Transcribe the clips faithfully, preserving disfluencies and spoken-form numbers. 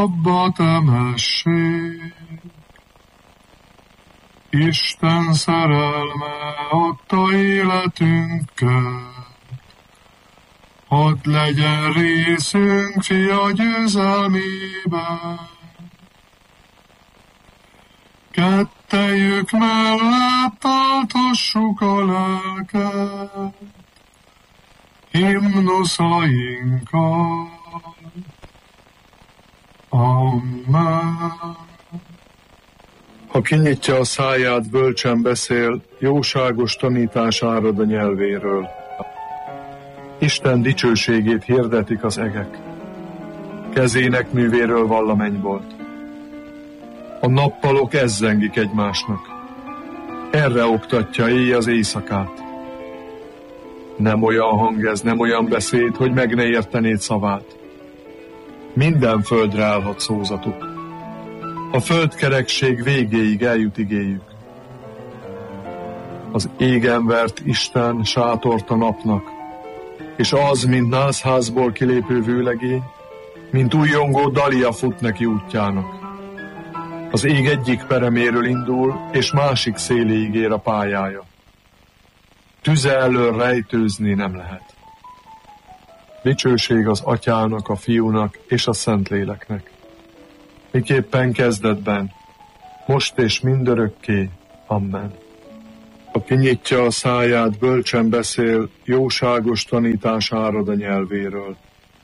magasabbba temesség. Isten szerelme adta életünket, hadd legyen részünk fia győzelmében. Kettejük mellett áltassuk a lelket, himnuszainkat. Amen. Ha kinyitja a száját, bölcsen beszél, jóságos tanítás árad a nyelvéről. Isten dicsőségét hirdetik az egek, kezének művéről vall a mennybolt. A nappalok ezzengik egymásnak, erre oktatja éj az éjszakát. Nem olyan hang ez, nem olyan beszéd, hogy meg ne értenéd szavát. Minden földre állhat szózatuk, a földkerekség végéig eljut igéjük. Az égen vert Isten sátort a napnak, és az, mint nászházból kilépő vőlegény, mint újjongó dalia fut neki útjának. Az ég egyik pereméről indul, és másik széléig ér a pályája. Tüze elől rejtőzni nem lehet. Dicsőség az Atyának, a Fiúnak és a Szentléleknek, miképpen kezdetben, most és mindörökké. Amen. Aki nyitja a száját, bölcsen beszél, jóságos tanítás árad a nyelvéről.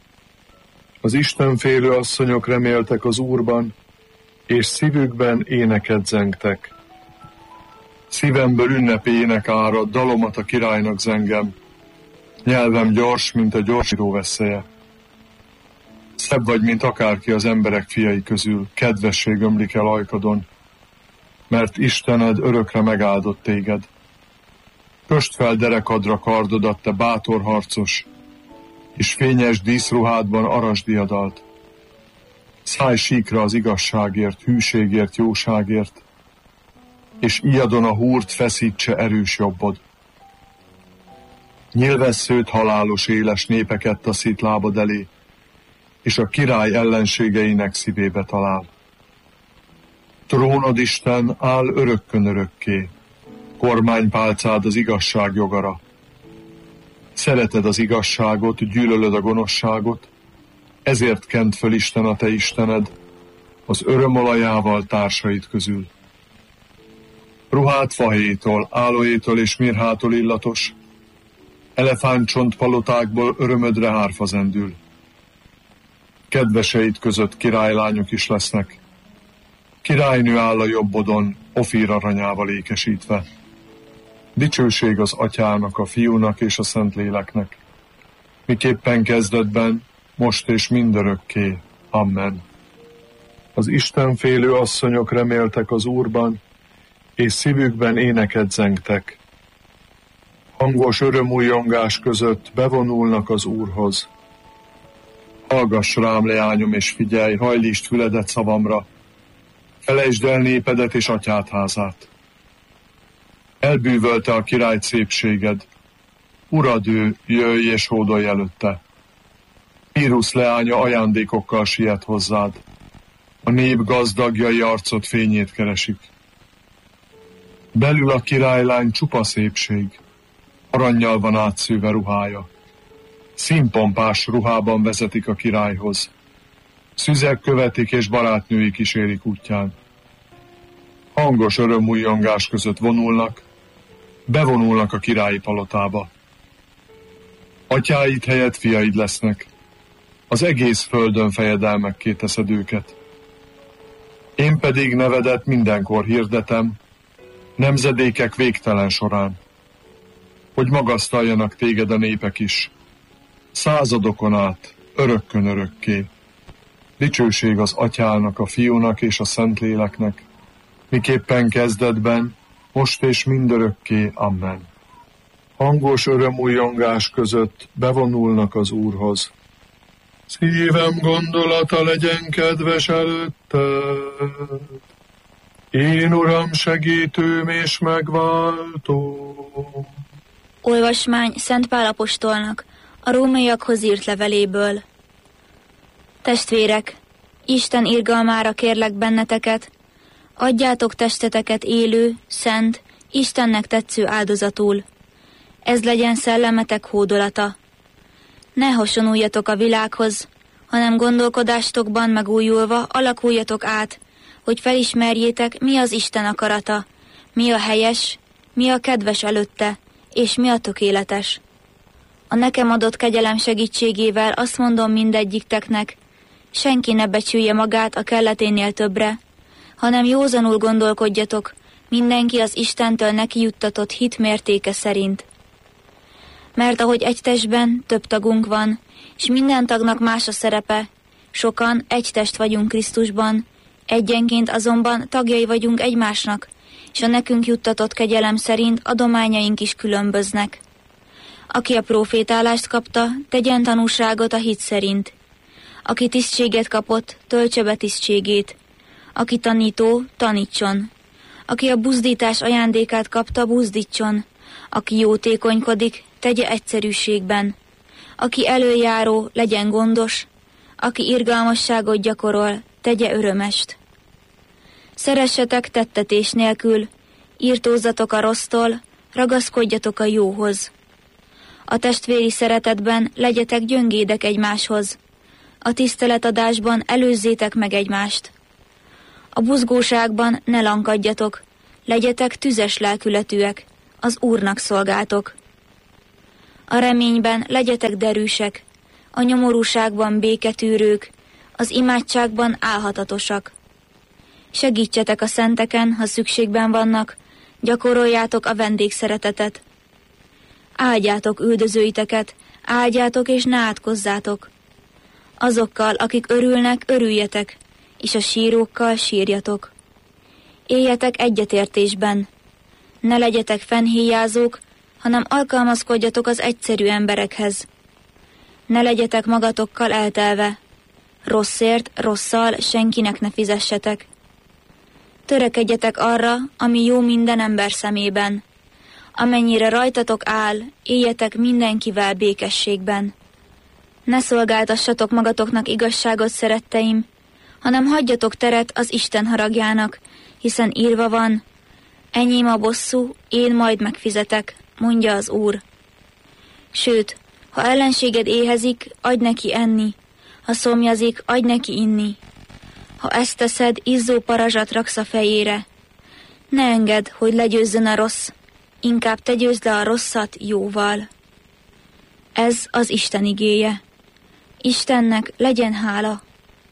Az istenfélő asszonyok reméltek az Úrban, és szívükben éneket zengtek. Szívemből ünnepi ének árad, dalomat a királynak zengem, nyelvem gyors, mint a gyorsíró vesszeje. Szebb vagy, mint akárki az emberek fiai közül, kedvesség ömlik el ajkadon, mert Istened örökre megáldott téged. Kösd fel derekadra kardodat, te bátor harcos, és fényes díszruhádban arasdiadalt. Szállj síkra az igazságért, hűségért, jóságért, és ijadon a húrt feszítse erős jobbod. Nyilvesszőt halálos éles népeket taszít lábad elé, és a király ellenségeinek szívébe talál. Trónod, Isten, áll örökkön örökké, kormánypálcád az igazság jogara. Szereted az igazságot, gyűlölöd a gonoszságot, ezért kent föl Isten a te Istened, az örömolajával társait közül. Ruhát fahéjtól, álóétól és mirhától illatos, elefántcsont palotákból örömödre hárfa zendül. Kedveseid között királylányok is lesznek. Királynő áll a jobbodon, Ofír aranyával ékesítve. Dicsőség az Atyának, a Fiúnak és a Szentléleknek, miképpen kezdetben, most és mindörökké. Amen. Az istenfélő asszonyok reméltek az Úrban, és szívükben éneket zengtek. Hangos örömújongás között bevonulnak az Úrhoz. Hallgass rám, leányom, és figyelj, hajlítsd füledet szavamra, felejtsd el népedet és atyád házát. Elbűvölte a király szépséged, urad ő, jöjj és hódolj előtte. Pírusz leánya ajándékokkal siet hozzád, a nép gazdagjai arcod fényét keresik. Belül a királylány csupa szépség, arannyal van átszőve ruhája. Színpompás ruhában vezetik a királyhoz. Szüzek követik és barátnői kísérik útján. Hangos örömújongás között vonulnak, bevonulnak a királyi palotába. Atyáid helyett fiaid lesznek, az egész földön fejedelmekké teszed őket. Én pedig nevedet mindenkor hirdetem, nemzedékek végtelen során, hogy magasztaljanak téged a népek is, századokon át, örökkön örökké. Dicsőség az Atyának, a Fiúnak és a Szentléleknek, miképpen kezdetben, most és mindörökké. Amen. Hangos örömújongás között bevonulnak az Úrhoz. Szívem gondolata legyen kedves előtted, én Uram segítőm és megváltóm. Olvasmány Szent Pál apostolnak a rómaiakhoz írt leveléből. Testvérek, Isten irgalmára kérlek benneteket, adjátok testeteket élő, szent, Istennek tetsző áldozatul. Ez legyen szellemetek hódolata. Ne hasonuljatok a világhoz, hanem gondolkodástokban megújulva alakuljatok át, hogy felismerjétek, mi az Isten akarata, mi a helyes, mi a kedves előtte, és mi a tökéletes. A nekem adott kegyelem segítségével azt mondom mindegyikteknek, senki ne becsülje magát a kelleténél többre, hanem józanul gondolkodjatok, mindenki az Istentől neki juttatott hit mértéke szerint. Mert ahogy egy testben több tagunk van, és minden tagnak más a szerepe, sokan egy test vagyunk Krisztusban, egyenként azonban tagjai vagyunk egymásnak, és a nekünk juttatott kegyelem szerint adományaink is különböznek. Aki a profétálást kapta, tegyen tanúságot a hit szerint. Aki tisztséget kapott, töltse be tisztségét. Aki tanító, tanítson. Aki a buzdítás ajándékát kapta, buzdítson. Aki jótékonykodik, tegye egyszerűségben. Aki előjáró, legyen gondos. Aki irgalmasságot gyakorol, tegye örömest. Szeressetek tettetés nélkül, írtózzatok a rossztól, ragaszkodjatok a jóhoz. A testvéri szeretetben legyetek gyöngédek egymáshoz. A tiszteletadásban előzzétek meg egymást. A buzgóságban ne lankadjatok, legyetek tüzes lelkületűek, az Úrnak szolgáltok. A reményben legyetek derűsek, a nyomorúságban béketűrők, az imádságban álhatatosak. Segítsetek a szenteken, ha szükségben vannak, gyakoroljátok a vendégszeretetet. Áldjátok üldözőiteket, áldjátok és ne átkozzátok. Azokkal, akik örülnek, örüljetek, és a sírókkal sírjatok. Éljetek egyetértésben. Ne legyetek fennhéjázók, hanem alkalmazkodjatok az egyszerű emberekhez. Ne legyetek magatokkal eltelve. Rosszért, rosszal senkinek ne fizessetek. Törekedjetek arra, ami jó minden ember szemében. Amennyire rajtatok áll, éljetek mindenkivel békességben. Ne szolgáltassatok magatoknak igazságot, szeretteim, hanem hagyjatok teret az Isten haragjának, hiszen írva van, enyém a bosszú, én majd megfizetek, mondja az Úr. Sőt, ha ellenséged éhezik, adj neki enni, ha szomjazik, adj neki inni. Ha ezt teszed, izzó parazsat raksz a fejére. Ne engedd, hogy legyőzzön a rossz, inkább te győzd le a rosszat jóval. Ez az Isten igéje. Istennek legyen hála.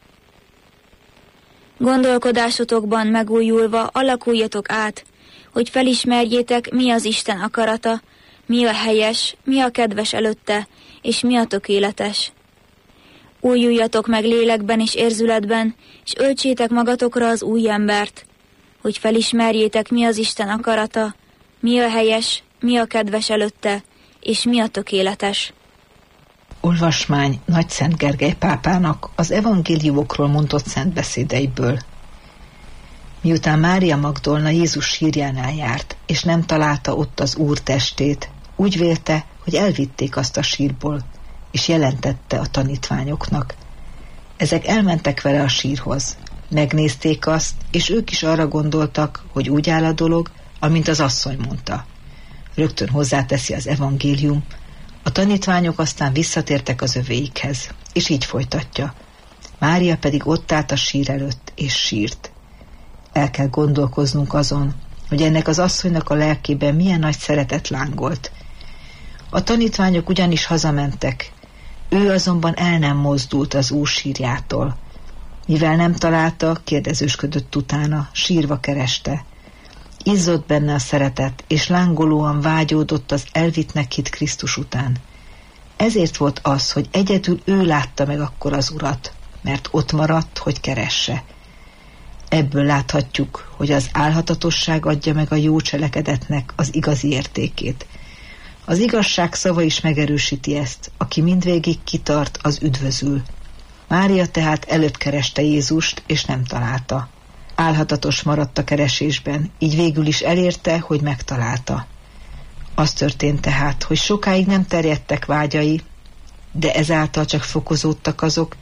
Gondolkodásotokban megújulva alakuljatok át, hogy felismerjétek, mi az Isten akarata, mi a helyes, mi a kedves előtte, és mi a tökéletes. Újuljatok meg lélekben és érzületben, és öltsétek magatokra az új embert, hogy felismerjétek, mi az Isten akarata, mi a helyes, mi a kedves előtte, és mi a tökéletes. Olvasmány Nagy Szent Gergely pápának az evangéliumokról mondott szent beszédeiből. Miután Mária Magdolna Jézus sírjánál járt, és nem találta ott az Úr testét, úgy vélte, hogy elvitték azt a sírból, és jelentette a tanítványoknak. Ezek elmentek vele a sírhoz. Megnézték azt, és ők is arra gondoltak, hogy úgy áll a dolog, amint az asszony mondta. Rögtön hozzáteszi az evangélium. A tanítványok aztán visszatértek az övéikhez, és így folytatja. Mária pedig ott állt a sír előtt, és sírt. El kell gondolkoznunk azon, hogy ennek az asszonynak a lelkében milyen nagy szeretet lángolt. A tanítványok ugyanis hazamentek, ő azonban el nem mozdult az Úr sírjától. Mivel nem találta, kérdezősködött utána, sírva kereste. Izzott benne a szeretet, és lángolóan vágyódott az elvittnek hitt Krisztus után. Ezért volt az, hogy egyedül ő látta meg akkor az Urat, mert ott maradt, hogy keresse. Ebből láthatjuk, hogy az álhatatosság adja meg a jó cselekedetnek az igazi értékét. Az igazság szava is megerősíti ezt, aki mindvégig kitart, az üdvözül. Mária tehát előbb kereste Jézust, és nem találta. Álhatatos maradt a keresésben, így végül is elérte, hogy megtalálta. Az történt tehát, hogy sokáig nem terjedtek vágyai, de ezáltal csak fokozódtak azok,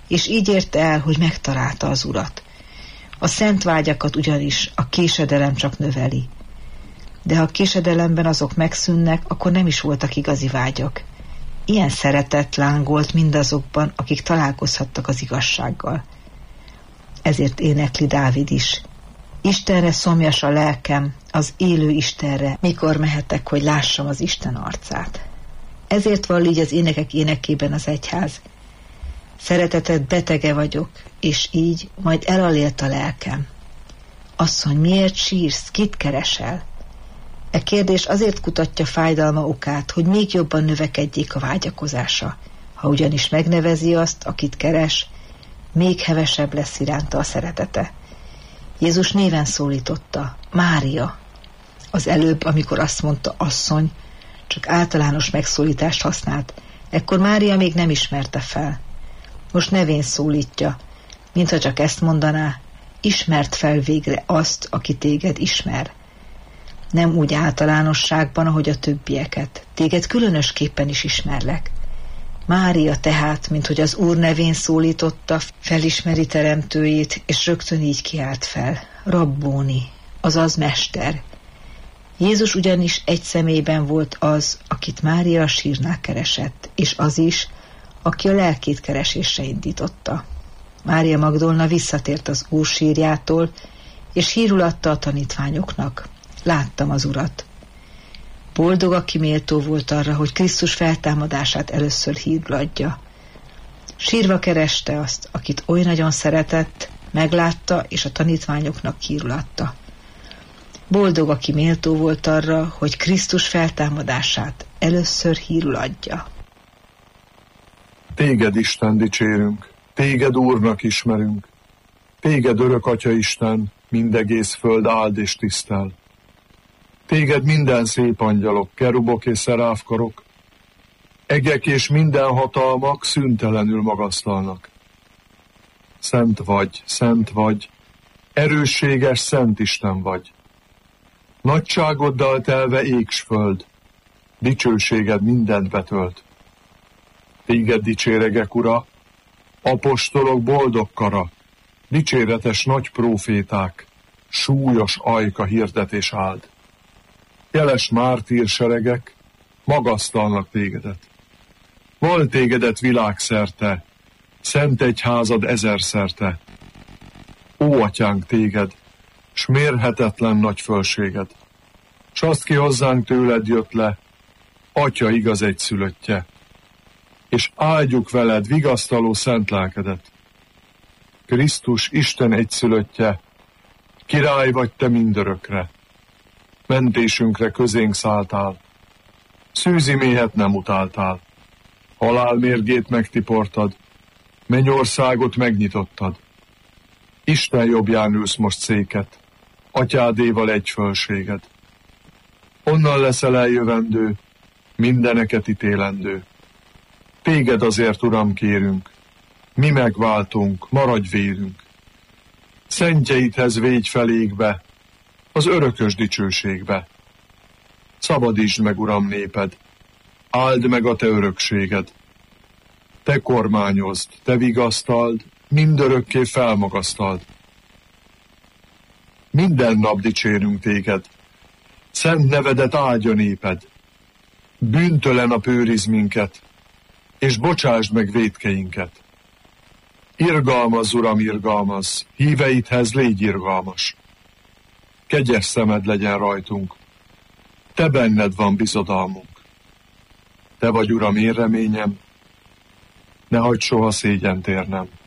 és így érte el, hogy megtalálta az Urat. A szent vágyakat ugyanis a késedelem csak növeli. De ha a késedelemben azok megszűnnek, akkor nem is voltak igazi vágyak. Ilyen szeretet lángolt mindazokban, akik találkozhattak az igazsággal. Ezért énekli Dávid is. Istenre szomjas a lelkem, az élő Istenre, mikor mehetek, hogy lássam az Isten arcát. Ezért vall így az énekek énekében az egyház. Szereteted betege vagyok, és így majd elalélt a lelkem. Asszony, miért sírsz, kit keresel? E kérdés azért kutatja fájdalma okát, hogy még jobban növekedjék a vágyakozása. Ha ugyanis megnevezi azt, akit keres, még hevesebb lesz iránta a szeretete. Jézus néven szólította, Mária. Az előbb, amikor azt mondta asszony, csak általános megszólítást használt, ekkor Mária még nem ismerte fel. Most nevén szólítja, mintha csak ezt mondaná, ismert fel végre azt, aki téged ismer. Nem úgy általánosságban, ahogy a többieket. Téged különösképpen is ismerlek. Mária tehát, minthogy az Úr nevén szólította, felismeri teremtőjét, és rögtön így kiált fel. Rabbóni, azaz mester. Jézus ugyanis egy személyben volt az, akit Mária a sírnál keresett, és az is, aki a lelkét keresésre indította. Mária Magdolna visszatért az Úr sírjától, és hírül adta a tanítványoknak. Láttam az Urat. Boldog, aki méltó volt arra, hogy Krisztus feltámadását először hírül adja. Sírva kereste azt, akit oly nagyon szeretett, meglátta, és a tanítványoknak hírül adta. Boldog, aki méltó volt arra, hogy Krisztus feltámadását először hírül adja. Téged, Isten, dicsérünk, téged Úrnak ismerünk, téged, örök Atya Isten, mindegész föld áld és tisztel. Téged minden szép angyalok, kerubok és szeráfkarok, egek és minden hatalmak szüntelenül magasztalnak. Szent vagy, szent vagy, erősséges szent Isten vagy. Nagyságoddal telve ég s föld, dicsőséged mindent betölt. Téged dicséregek, Ura, apostolok boldog kara, dicséretes nagy próféták, súlyos ajka hirdetés áld. Jeles mártírseregek magasztalnak tégedet. Val tégedet világszerte, szent egyházad ezerszerte. Ó, atyánk, téged, s mérhetetlen nagy fölséged, s azt ki hozzánk tőled jött le, Atya igaz egyszülöttje, és áldjuk veled vigasztaló szent lelkedet. Krisztus Isten egyszülöttje, király vagy te mindörökre, mentésünkre közénk szálltál, szűzi méhet nem utáltál, halál mérgét megtiportad, mennyországot megnyitottad. Isten jobbján ülsz most széket, atyádéval egy fölséged. Onnan leszel eljövendő, mindeneket ítélendő. Téged azért, Uram, kérünk, mi megváltunk, maradj vérünk. Szentjeidhez végy felégbe, az örökös dicsőségbe. Szabadítsd meg, Uram, néped, áld meg a te örökséged. Te kormányozd, te vigasztald, mindörökké felmagasztald. Minden nap dicsérünk téged, szent nevedet áldja néped. Bűntelen a őrizz minket, és bocsásd meg vétkeinket. Irgalmazz, Uram, irgalmazz, híveidhez légy irgalmas. Kegyes szemed legyen rajtunk, te benned van bizodalmunk. Te vagy, Uram, én reményem, ne hagyd soha szégyent érnem.